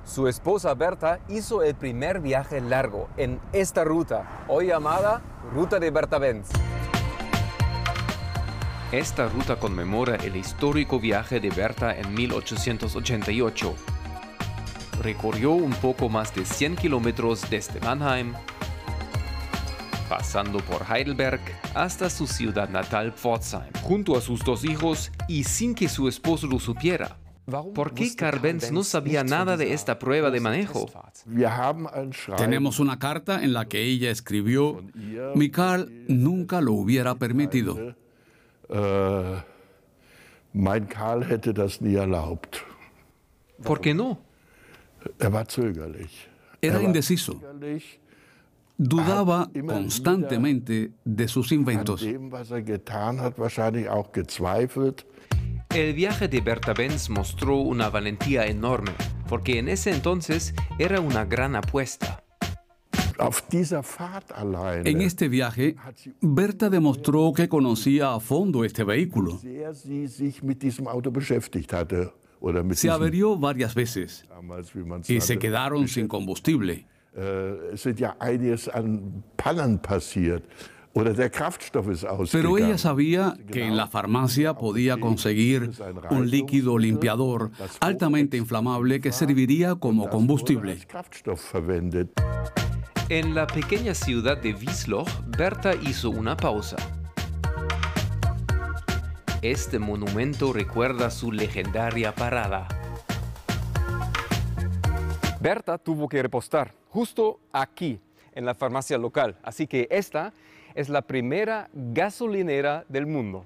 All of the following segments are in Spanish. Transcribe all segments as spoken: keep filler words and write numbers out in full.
Su esposa Berta hizo el primer viaje largo en esta ruta, hoy llamada Ruta de Berta Benz. Esta ruta conmemora el histórico viaje de Berta en mil ochocientos ochenta y ocho. Recorrió un poco más de cien kilómetros desde Mannheim, pasando por Heidelberg hasta su ciudad natal Pforzheim, junto a sus dos hijos y sin que su esposo lo supiera. ¿Por qué Karl Benz no sabía nada de esta prueba de manejo? Tenemos una carta en la que ella escribió: mi Karl nunca lo hubiera permitido. Uh, mein Karl hätte das nie erlaubt. ¿Por qué no? Er war zögerlich. Era indeciso. Dudaba constantemente de sus inventos. An dem, was er getan hat, wahrscheinlich auch gezweifelt. El viaje de Berta Benz mostró una valentía enorme, porque en ese entonces era una gran apuesta. Auf dieser Fahrt alleine, en este viaje, Berta demostró que conocía a fondo este vehículo. sehr sie sich mit diesem Auto beschäftigt hatte, oder mit Se diesem, averió varias veces damals, wie man's y se nannte, quedaron sin combustible. Äh, es sind ja einiges an Pannen passiert. Oder der Kraftstoff ist ausgegangen. Pero ella sabía que en la farmacia podía conseguir un líquido limpiador altamente inflamable que serviría como combustible. Als Kraftstoff verwendet. En la pequeña ciudad de Wiesloch, Berta hizo una pausa. Este monumento recuerda su legendaria parada. Berta tuvo que repostar justo aquí, en la farmacia local. Así que esta es la primera gasolinera del mundo.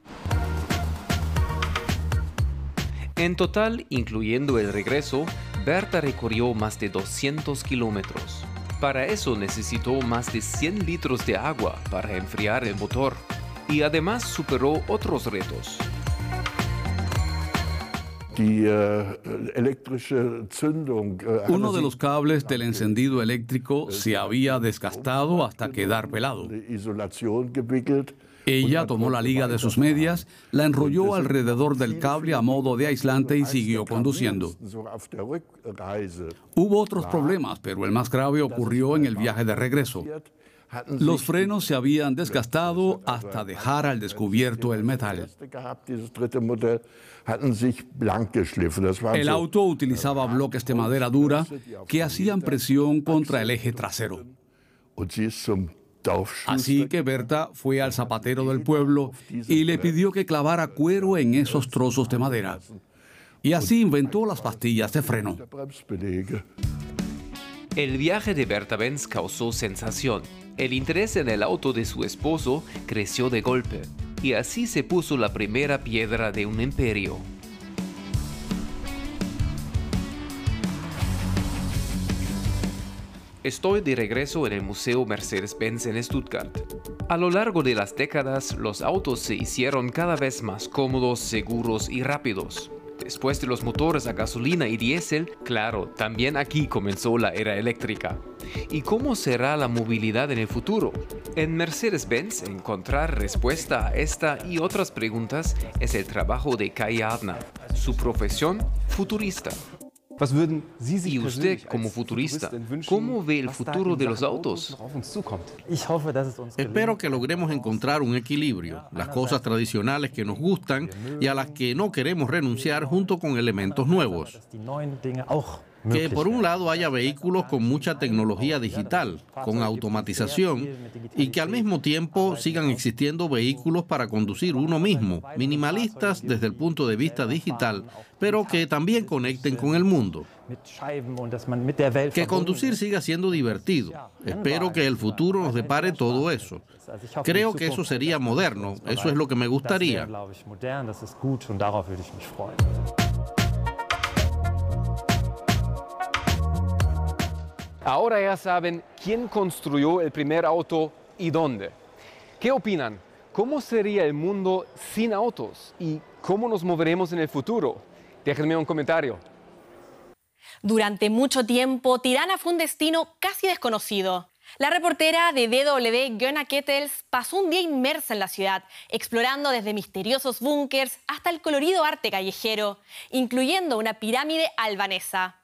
En total, incluyendo el regreso, Berta recorrió más de doscientos kilómetros. Para eso necesitó más de cien litros de agua para enfriar el motor y además superó otros retos. Die, äh, elektrische Zündung, äh, Uno de los cables del encendido eléctrico se había desgastado hasta quedar pelado. Isolation gewickelt. Ella tomó la liga de sus medias, la enrolló alrededor del cable a modo de aislante y siguió conduciendo. Hubo otros problemas, pero el más grave ocurrió en el viaje de regreso. Los frenos se habían desgastado hasta dejar al descubierto el metal. El auto utilizaba bloques de madera dura que hacían presión contra el eje trasero. Así que Berta fue al zapatero del pueblo y le pidió que clavara cuero en esos trozos de madera. Y así inventó las pastillas de freno. El viaje de Berta Benz causó sensación. El interés en el auto de su esposo creció de golpe. Y así se puso la primera piedra de un imperio. Estoy de regreso en el Museo Mercedes-Benz en Stuttgart. A lo largo de las décadas, los autos se hicieron cada vez más cómodos, seguros y rápidos. Después de los motores a gasolina y diésel, claro, también aquí comenzó la era eléctrica. ¿Y cómo será la movilidad en el futuro? En Mercedes-Benz, encontrar respuesta a esta y otras preguntas es el trabajo de Kai Adner. Su profesión, futurista. Y usted, como futurista, ¿cómo ve el futuro de los autos? Espero que logremos encontrar un equilibrio, las cosas tradicionales que nos gustan y a las que no queremos renunciar junto con elementos nuevos. Que por un lado haya vehículos con mucha tecnología digital, con automatización, y que al mismo tiempo sigan existiendo vehículos para conducir uno mismo, minimalistas desde el punto de vista digital, pero que también conecten con el mundo. Que conducir siga siendo divertido. Espero que el futuro nos depare todo eso. Creo que eso sería moderno, eso es lo que me gustaría. Ahora ya saben quién construyó el primer auto y dónde. ¿Qué opinan? ¿Cómo sería el mundo sin autos? ¿Y cómo nos moveremos en el futuro? Déjenme un comentario. Durante mucho tiempo, Tirana fue un destino casi desconocido. La reportera de D W, Gunnar Kettels, pasó un día inmersa en la ciudad, explorando desde misteriosos búnkers hasta el colorido arte callejero, incluyendo una pirámide albanesa.